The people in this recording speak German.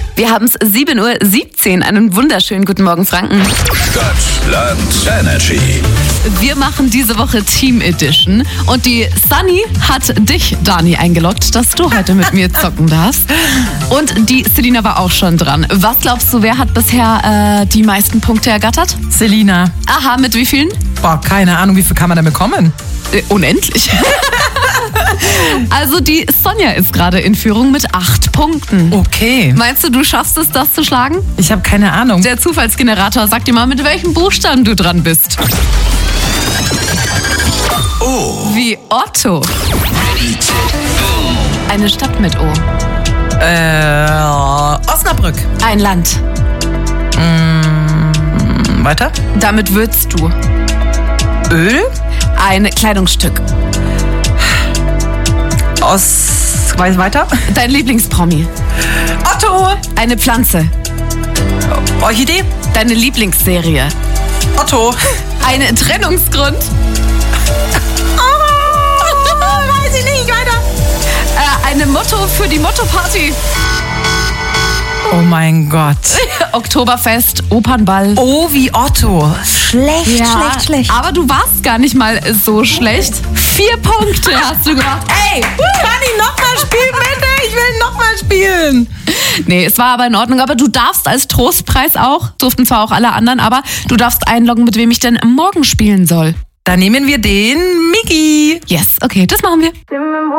Wir haben es 7:17 Uhr. Einen wunderschönen guten Morgen, Franken. Stadtland Energy. Wir machen diese Woche Team Edition und die Sunny hat dich, Dani, eingeloggt, dass du heute mit mir zocken darfst. Und die Selina war auch schon dran. Was glaubst du, wer hat bisher die meisten Punkte ergattert? Selina. Aha, mit wie vielen? Boah, keine Ahnung, wie viel kann man da bekommen? Unendlich. Also die Sonja ist gerade in Führung mit 8 Punkten. Okay. Meinst du, du schaffst es, das zu schlagen? Ich habe keine Ahnung. Der Zufallsgenerator sagt dir mal, mit welchem Buchstaben du dran bist. O. Wie Otto. Eine Stadt mit O. Osnabrück. Ein Land. Weiter? Damit würzt du. Öl. Ein Kleidungsstück. Weiter? Dein Lieblingspromi. Otto. Eine Pflanze. Orchidee. Deine Lieblingsserie. Otto. Ein Trennungsgrund. Weiß ich nicht, weiter. Eine Motto für die Motto-Party. Oh mein Gott. Oktoberfest, Opernball. Oh, wie Otto. Schlecht. Aber du warst gar nicht mal so schlecht. 4 Punkte hast du gemacht. Ey, kann ich nochmal spielen, bitte? Ich will nochmal spielen. Nee, es war aber in Ordnung. Aber du darfst als Trostpreis auch, durften zwar auch alle anderen, aber du darfst einloggen, mit wem ich denn morgen spielen soll. Dann nehmen wir den Miki. Yes, okay, das machen wir.